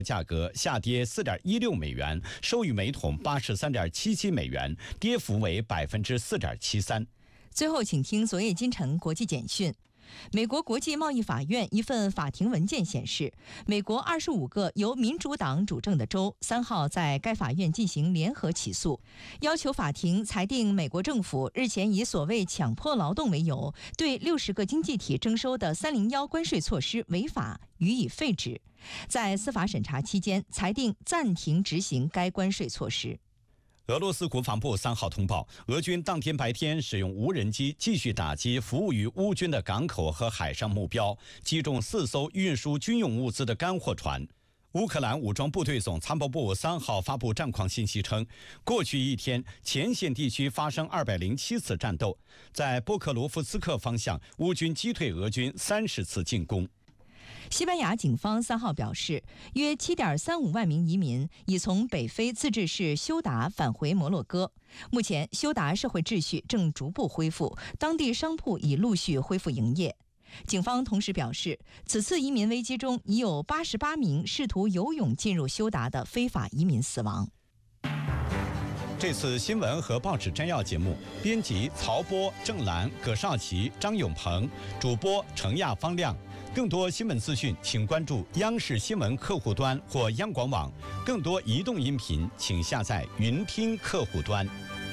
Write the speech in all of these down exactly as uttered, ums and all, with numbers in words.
价格下跌四点一六美元，收于每桶八十三点七七美元，跌幅为百分之四点七三。 最后，请听昨夜今晨国际简讯。美国国际贸易法院一份法庭文件显示，美国二十五个由民主党主政的州三号在该法院进行联合起诉，要求法庭裁定美国政府日前以所谓强迫劳动为由，对六十个经济体征收的三零一关税措施违法，予以废止。在司法审查期间，裁定暂停执行该关税措施。 俄罗斯国防部三号通报，俄军当天白天使用无人机继续打击服务于乌军的港口和海上目标，击中四艘运输军用物资的干货船。乌克兰武装部队总参谋部三号发布战况信息称，过去一天前线地区发生二百零七次战斗，在波克罗夫斯克方向，乌军击退俄军三十次进攻。 西班牙警方三号表示，约 七点三五万名移民已从北非自治市休达返回摩洛哥。目前，休达社会秩序正逐步恢复，当地商铺已陆续恢复营业。警方同时表示，此次移民危机中已有八十八名试图游泳进入休达的非法移民死亡。 这次新闻和报纸摘要节目，编辑曹波、郑兰、葛少奇、张永鹏，主播程亚、方亮。更多新闻资讯，请关注央视新闻客户端或央广网。更多移动音频，请下载云听客户端。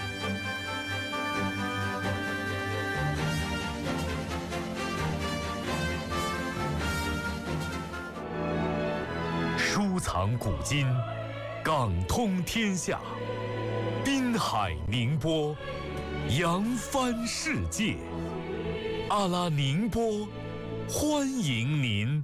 书藏古今，港通天下，滨海宁波，扬帆世界。阿拉宁波，欢迎您。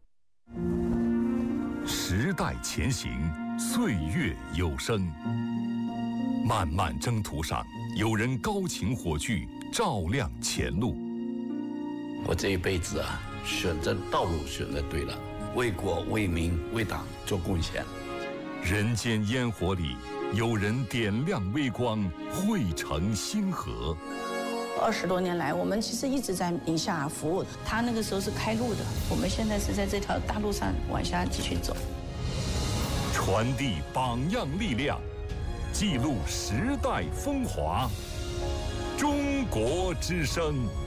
时代前行，岁月有声。漫漫征途上，有人高擎火炬，照亮前路。 我这一辈子啊，选择道路选择对了，为国为民为党做贡献。 人间烟火里，有人点亮微光，汇成星河。 二十多年来，我们其实一直在宁夏服务。他那个时候是开路的，我们现在是在这条大路上往下继续走。 传递榜样力量，记录时代风华。中国之声。